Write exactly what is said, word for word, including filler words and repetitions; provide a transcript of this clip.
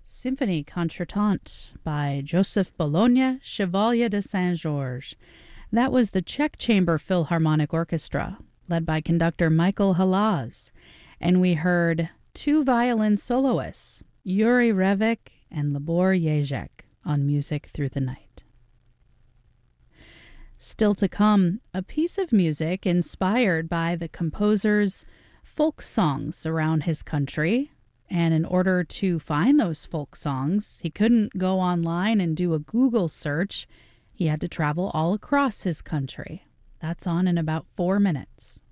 Symphonie Contretemps by Joseph Bologna, Chevalier de Saint-Georges. That was the Czech Chamber Philharmonic Orchestra, led by conductor Michael Halaz. And we heard two violin soloists, Yuri Revik and Libor Jezek, on Music Through the Night. Still to come, a piece of music inspired by the composer's folk songs around his country. And in order to find those folk songs, he couldn't go online and do a Google search. He had to travel all across his country. That's on in about four minutes.